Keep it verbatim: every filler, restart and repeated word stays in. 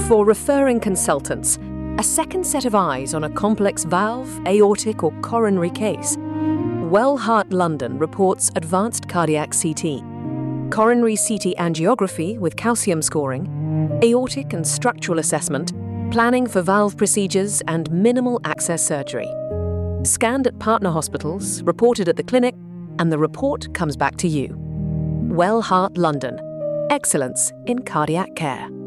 For referring consultants, a second set of eyes on a complex valve, aortic or coronary case. Well Heart London reports advanced cardiac C T, coronary C T angiography with calcium scoring, aortic and structural assessment, planning for valve procedures and minimal access surgery. Scanned at partner hospitals, reported at the clinic, and the report comes back to you. Well Heart London. Excellence in cardiac care.